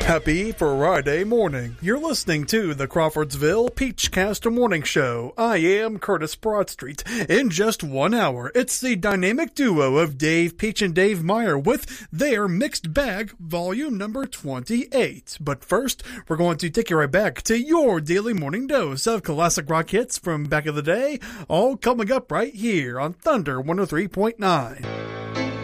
Happy Friday morning. You're listening to the Crawfordsville Peachcast Morning Show. I am Curtis Broadstreet. In just 1 hour, it's the dynamic duo of Dave Peach and Dave Meyer with their Mixed Bag Volume number 28. But first, we're going to take you right back to your daily morning dose of classic rock hits from back in the day, all coming up right here on Thunder 103.9.